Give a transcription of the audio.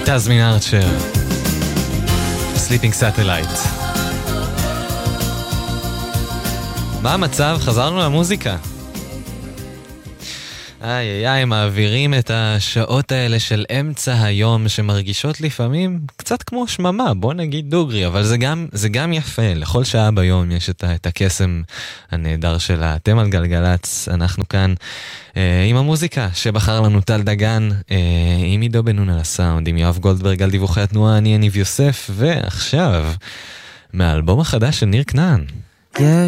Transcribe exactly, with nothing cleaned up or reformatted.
תזמין ארצ'ר, Sleeping Satellite. מה המצב? חזרנו למוזיקה. איי איי איי, מעבירים את השעות האלה של אמצע היום שמרגישות לפעמים קצת כמו שממה, בוא נגיד דוגרי, אבל זה גם, זה גם יפה. לכל שעה ביום יש את, את הקסם הנהדר שלה. אתם על גלגלץ, אנחנו כאן אה, עם המוזיקה שבחר לנו טל דגן, אה, עם עידו בן נון על הסאונד, עם יואב גולדברג על דיווחי התנועה, אני יניב יוסף, ועכשיו מהאלבום החדש של ניר כנען.